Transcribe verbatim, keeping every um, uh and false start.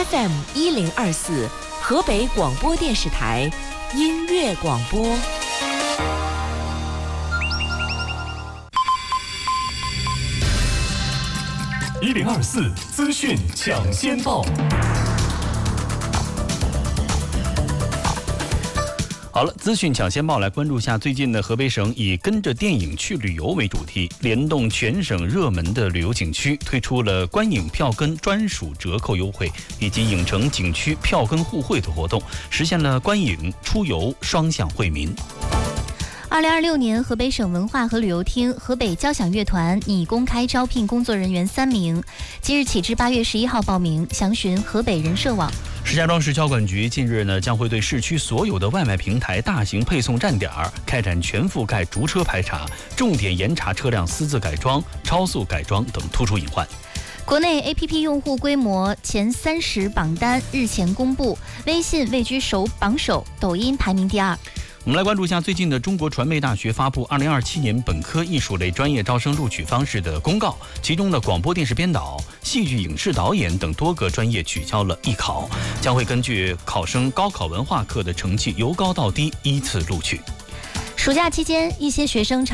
F M 一零二四，河北广播电视台音乐广播。 一零二四资讯抢先报。好了，资讯抢先报来关注下最近的河北省以跟着电影去旅游为主题，联动全省热门的旅游景区，推出了观影票根专属折扣优惠以及影城景区票根互惠的活动，实现了观影出游双向惠民。 二零二六年，河北省文化和旅游厅、河北交响乐团拟公开招聘工作人员三名，即日起至八月十一号报名，详询河北人社网。 石家庄市交管局近日呢，将会对市区所有的外卖平台大型配送站点开展全覆盖逐车排查，重点严查车辆私自改装、超速改装等突出隐患。 国内 A P P 用户规模前三十榜单日前公布，微信位居首榜首，抖音排名第二。 我们来关注一下最近的中国传媒大学发布二零二七年本科艺术类专业招生录取方式的公告，其中的广播电视编导、戏剧影视导演等多个专业取消了艺考，将会根据考生高考文化课的成绩由高到低依次录取。 暑假期间，一些学生